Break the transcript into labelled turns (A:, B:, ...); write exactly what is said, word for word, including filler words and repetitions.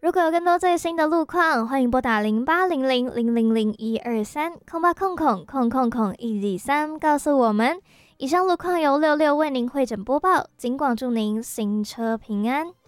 A: 如果有更多最新的路况，欢迎拨打零八零零零零零一二三空八空空空空空一 z 三告诉我们。以上路况由六六为您会诊播报，尽管祝您行车平安。